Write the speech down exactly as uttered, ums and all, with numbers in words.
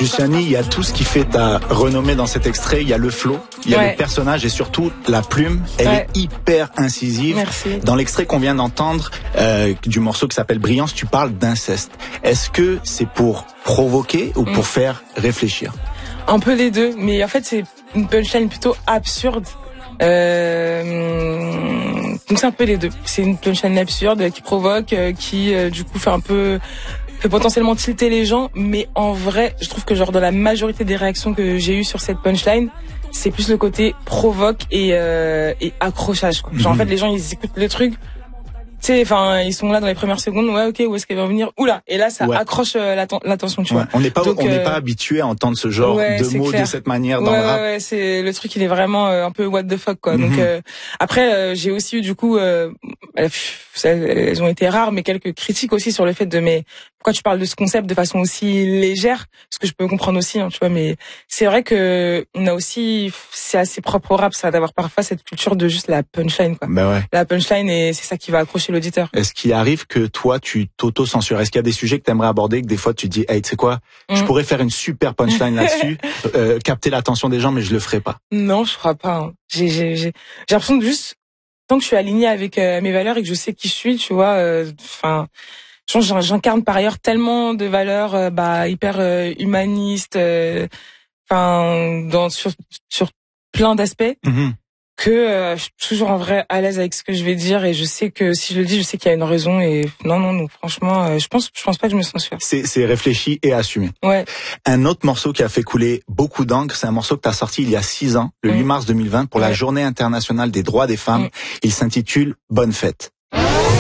Luciani, il y a tout ce qui fait ta renommée dans cet extrait. Il y a le flow, il y a ouais. le personnage et surtout la plume. Elle ouais. est hyper incisive. Merci. Dans l'extrait qu'on vient d'entendre euh, du morceau qui s'appelle Brillance, tu parles d'inceste. Est-ce que c'est pour provoquer ou pour mm. faire réfléchir? Un peu les deux, mais en fait c'est une punchline plutôt absurde. Euh, donc c'est un peu les deux. C'est une punchline absurde qui provoque, qui euh, du coup fait un peu, fait potentiellement tilter les gens. Mais en vrai, je trouve que genre dans la majorité des réactions que j'ai eues sur cette punchline, c'est plus le côté provoque et, euh, et accrochage. Quoi. Genre mmh. en fait les gens ils écoutent le truc. Tu sais, enfin, ils sont là dans les premières secondes. Ouais, ok, où est-ce qu'elle va venir? Oula! Et là, ça ouais. accroche euh, l'attention, tu ouais. vois. On n'est pas, Donc, on n'est euh... pas habitué à entendre ce genre ouais, de mots clair. de cette manière ouais, dans ouais, le rap. Ouais, c'est le truc, il est vraiment euh, un peu what the fuck, quoi. Mm-hmm. Donc euh, après, euh, j'ai aussi eu du coup, euh, elles, elles ont été rares, mais quelques critiques aussi sur le fait de mais pourquoi tu parles de ce concept de façon aussi légère? Ce que je peux comprendre aussi, hein, tu vois. Mais c'est vrai que on a aussi, c'est assez propre au rap, ça, d'avoir parfois cette culture de juste la punchline, quoi. Ben ouais. La punchline et c'est ça qui va accrocher l'auditeur. Est-ce qu'il arrive que toi tu t'auto-censures? Est-ce qu'il y a des sujets que tu aimerais aborder que des fois tu te dis hey, tu sais quoi, mm. je pourrais faire une super punchline là-dessus, euh, capter l'attention des gens, mais je le ferai pas? Non, je crois pas. Hein. J'ai j'ai j'ai j'ai l'impression de juste tant que je suis alignée avec euh, mes valeurs et que je sais qui je suis, tu vois, enfin euh, j'incarne par ailleurs tellement de valeurs euh, bah hyper euh, humanistes enfin euh, dans sur sur plein d'aspects. Mm-hmm. que euh, je suis toujours en vrai à l'aise avec ce que je vais dire et je sais que si je le dis, je sais qu'il y a une raison et non non non franchement euh, je pense je pense pas que je me censure. C'est c'est réfléchi et assumé. Ouais. Un autre morceau qui a fait couler beaucoup d'encre, c'est un morceau que tu as sorti il y a six ans, le mmh. huit mars deux mille vingt pour ouais. la Journée internationale des droits des femmes. Mmh. Il s'intitule Bonne fête.